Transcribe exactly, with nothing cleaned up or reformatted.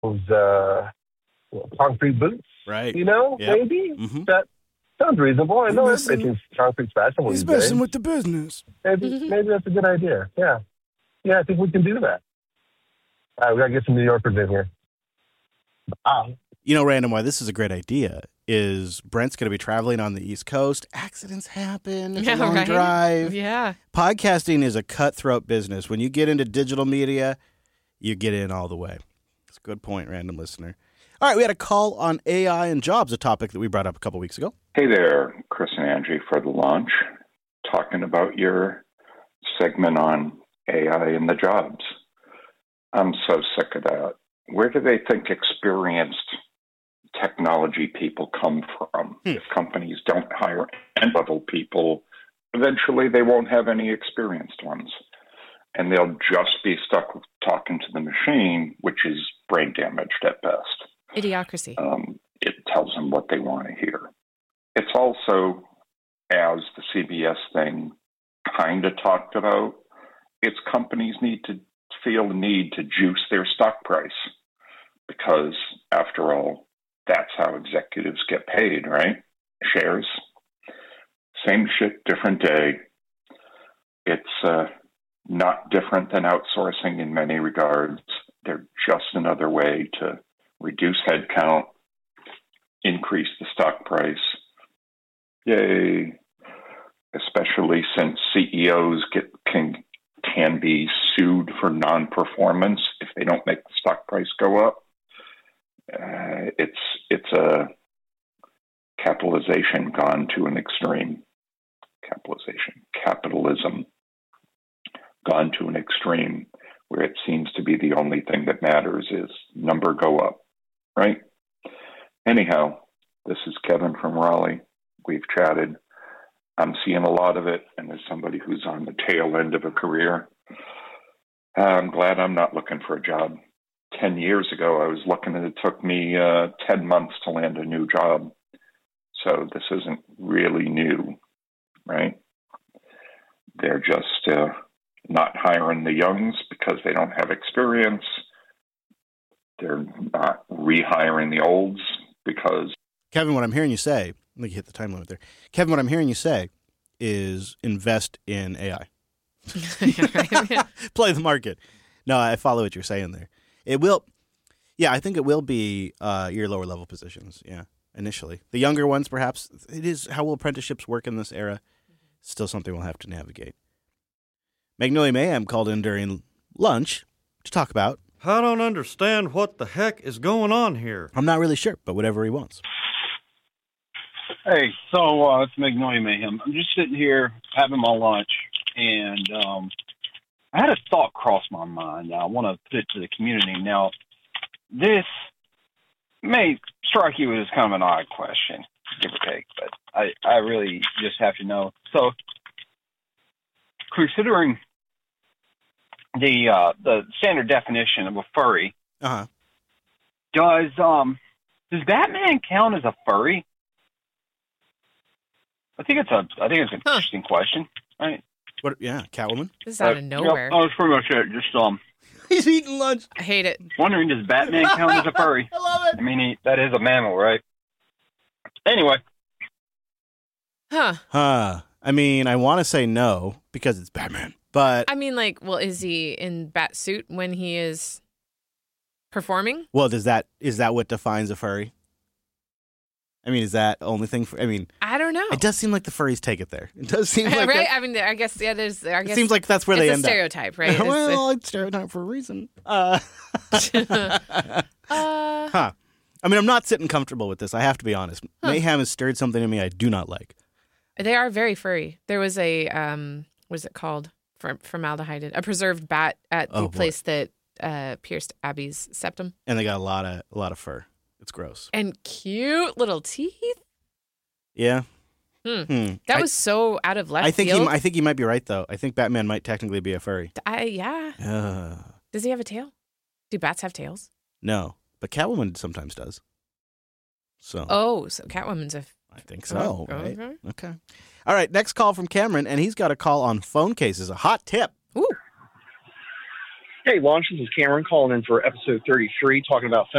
those uh, concrete boots. Right. You know, yep. maybe mm-hmm. that sounds reasonable. I He's know messing- everybody thinks concrete's fashionable He's these messing days. with the business. Maybe, maybe that's a good idea. Yeah. Yeah, I think we can do that. All right, we got to get some New Yorkers in here. Wow. You know, Random, why this is a great idea is Brent's going to be traveling on the East Coast. Accidents happen. It's Yeah, a long right? drive. Yeah. Podcasting is a cutthroat business. When you get into digital media, you get in all the way. It's a good point, Random listener. All right, we had a call on A I and jobs, a topic that we brought up a couple weeks ago. Hey there, Chris and Angie for the launch. Talking about your segment on A I and the jobs. I'm so sick of that. Where do they think experienced technology people come from? Hmm. If companies don't hire end-level people, eventually they won't have any experienced ones. And they'll just be stuck with talking to the machine, which is brain damaged at best. Idiocracy. Um, it tells them what they want to hear. It's also, as the C B S thing kind of talked about, it's companies need to feel the need to juice their stock price because, after all, that's how executives get paid, right? Shares. Same shit, different day. It's uh, not different than outsourcing in many regards. They're just another way to reduce headcount, increase the stock price. Yay. Especially since C E Os get can can be sued for non-performance if they don't make the stock price go up. Uh, it's it's a capitalization gone to an extreme. Capitalization, capitalism gone to an extreme where it seems to be the only thing that matters is number go up, right? Anyhow, this is Kevin from Raleigh. We've chatted. I'm seeing a lot of it, and as somebody who's on the tail end of a career, I'm glad I'm not looking for a job. Ten years ago, I was looking, and it took me uh, ten months to land a new job. So this isn't really new, right? They're just uh, not hiring the youngs because they don't have experience. They're not rehiring the olds because... Kevin, what I'm hearing you say, let me hit the time limit there. Kevin, what I'm hearing you say is invest in A I. Play the market. No, I follow what you're saying there. It will, yeah, I think it will be uh, your lower level positions, yeah, initially. The younger ones, perhaps, it is how will apprenticeships work in this era? Still something we'll have to navigate. Magnolia Mayhem called in during lunch to talk about. I don't understand what the heck is going on here. I'm not really sure, but whatever he wants. Hey, so uh, it's Magnolia Mayhem. I'm just sitting here having my lunch, and um, I had a thought cross my mind. I want to put it to the community. Now, this may strike you as kind of an odd question, give or take, but I, I really just have to know. So, considering the uh, the standard definition of a furry, uh-huh. does um does Batman count as a furry? I think it's a I think it's an huh. interesting question, right? What? Yeah, Catwoman. This is out uh, of nowhere. Yep, that was pretty much it. Just um, He's eating lunch. I hate it. wondering, does Batman count as a furry? I love it. I mean, he, that is a mammal, right? Anyway, Huh. Huh. I mean, I want to say no because it's Batman, but I mean, like, well, is he in bat suit when he is performing? well, does that is that what defines a furry? I mean, is that the only thing? For, I mean, I don't know. it does seem like the furries take it there. It does seem like right? that, I mean, I guess yeah. There's. I guess it seems like that's where it's they a end stereotype, right? up. It's a- well, it's stereotype for a reason. Uh, uh, huh. I mean, I'm not sitting comfortable with this. I have to be honest. Huh. Mayhem has stirred something in me I do not like. They are very furry. There was a um, what is it called? For, formaldehyde, a preserved bat at the Oh, boy. place that uh, pierced Abby's septum, And they got a lot of a lot of fur. It's gross. and cute little teeth. Yeah. Hmm. Hmm. That I, was so out of left I think field. he. I think he might be right though. I think Batman might technically be a furry. I, yeah. Uh, Does he have a tail? Do bats have tails? no, but Catwoman sometimes does. So Oh, so Catwoman's a. I think so. Oh, Right? okay. Okay. All right. Next call from Cameron, and he's got a call on phone cases. A hot tip. Ooh. Hey, Launch, this is Cameron calling in for episode thirty-three, talking about